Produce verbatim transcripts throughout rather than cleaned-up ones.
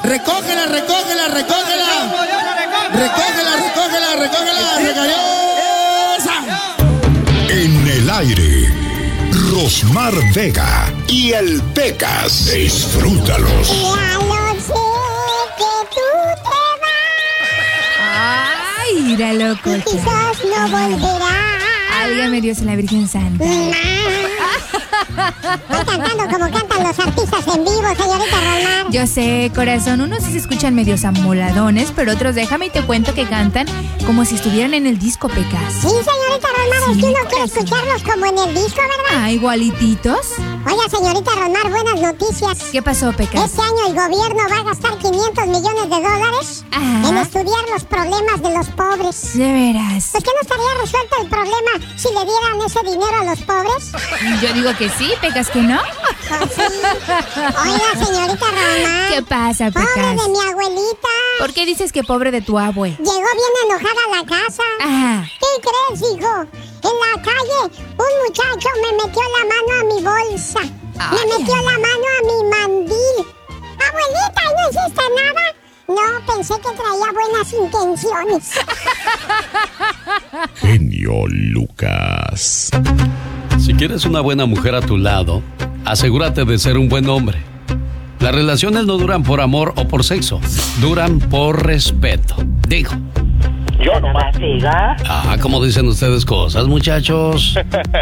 Recógela, recógela, recógela. Recógela, recógela, recógela, regaliosa. En el aire, Rosmar Vega y el Pecas. Disfrútalos. Ya lo sé que tú te vas. Ay, mira, loco. Y quizás no volverás. Válgame Dios en la Virgen Santa. Estoy cantando como cantan los artistas en vivo, señorita Rosmar. Yo sé, corazón, unos sí se escuchan medios amoladones, pero otros déjame y te cuento que cantan como si estuvieran en el disco, Pecas. Sí, señorita Rosmar, Sí, es que uno quiere corazón. escucharlos como en el disco, ¿verdad? Ah, igualititos. Oiga, señorita Rosmar, buenas noticias. ¿Qué pasó, Pecas? Este año el gobierno va a gastar quinientos millones de dólares Ajá. en estudiar los problemas de los pobres. De veras. Pues que no estaría resuelto el problema si le dieran ese dinero a los pobres. Yo digo que sí, Pecas, que no. Pues sí. Oiga, señorita Rosmar. ¿Qué pasa, Pobre Pecas? de mi abuelita. ¿Por qué dices que pobre de tu abue? Llegó bien enojada a la casa. Ajá. ¿Qué crees, hijo? En la calle, un muchacho me metió la mano a mi bolsa. Ay, me metió ay. la mano a mi mandil. Abuelita, ¿y no hiciste nada? No, pensé que traía buenas intenciones. Genio Lucas. Si quieres una buena mujer a tu lado, asegúrate de ser un buen hombre. Las relaciones no duran por amor o por sexo, duran por respeto. Digo. Yo nomás diga. Ah, ¿cómo dicen ustedes cosas, muchachos?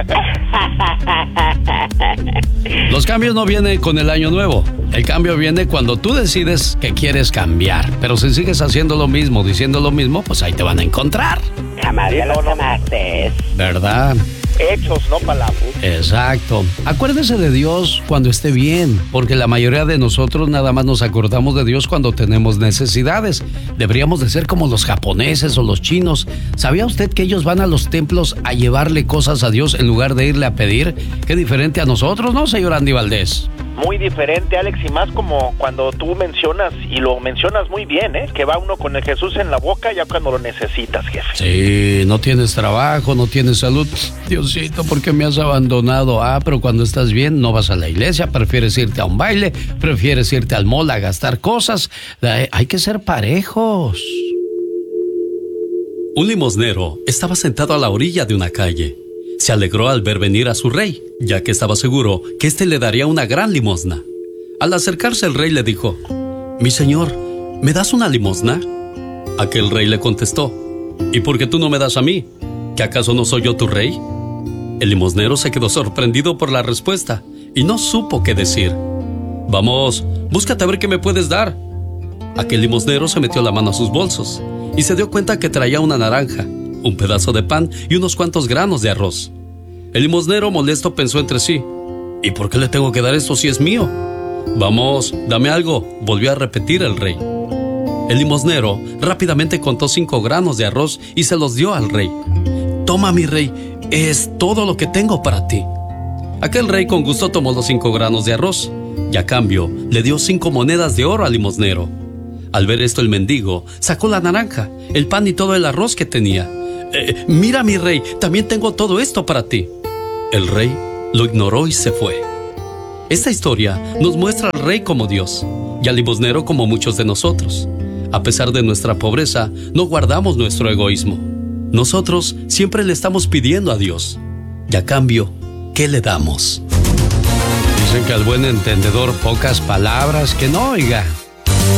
Los cambios no vienen con el año nuevo. El cambio viene cuando tú decides que quieres cambiar. Pero si sigues haciendo lo mismo, diciendo lo mismo, pues ahí te van a encontrar. Jamás ya los amaste. ¿Verdad? Hechos, no palabras. Exacto. Acuérdese de Dios cuando esté bien, porque la mayoría de nosotros nada más nos acordamos de Dios cuando tenemos necesidades. Deberíamos de ser como los japoneses o los chinos. ¿Sabía usted que ellos van a los templos a llevarle cosas a Dios en lugar de irle a pedir? Qué diferente a nosotros, ¿no, señor Andy Valdés? Muy diferente, Alex, y más como cuando tú mencionas, y lo mencionas muy bien, ¿eh? Que va uno con el Jesús en la boca ya cuando lo necesitas, jefe. Sí, no tienes trabajo, no tienes salud. Diosito, ¿por qué me has abandonado? Ah, pero cuando estás bien no vas a la iglesia, prefieres irte a un baile, prefieres irte al mall a gastar cosas. Hay que ser parejos. Un limosnero estaba sentado a la orilla de una calle. Se alegró al ver venir a su rey, ya que estaba seguro que éste le daría una gran limosna. Al acercarse el rey le dijo: «Mi señor, ¿me das una limosna?» Aquel rey le contestó: «¿Y por qué tú no me das a mí? ¿Que acaso no soy yo tu rey?» El limosnero se quedó sorprendido por la respuesta y no supo qué decir. «Vamos, búscate a ver qué me puedes dar». Aquel limosnero se metió la mano a sus bolsos y se dio cuenta que traía una naranja, un pedazo de pan y unos cuantos granos de arroz. El limosnero molesto pensó entre sí: ¿y por qué le tengo que dar esto si es mío? «Vamos, dame algo», volvió a repetir el rey. El limosnero rápidamente contó cinco granos de arroz y se los dio al rey. «Toma, mi rey, es todo lo que tengo para ti». Aquel rey con gusto tomó los cinco granos de arroz y a cambio le dio cinco monedas de oro al limosnero. Al ver esto el mendigo sacó la naranja, el pan y todo el arroz que tenía. Eh, «Mira, mi rey, también tengo todo esto para ti». El rey lo ignoró y se fue. Esta historia nos muestra al rey como Dios y al limosnero como muchos de nosotros. A pesar de nuestra pobreza, no guardamos nuestro egoísmo. Nosotros siempre le estamos pidiendo a Dios. Y a cambio, ¿qué le damos? Dicen que al buen entendedor pocas palabras, que no oiga.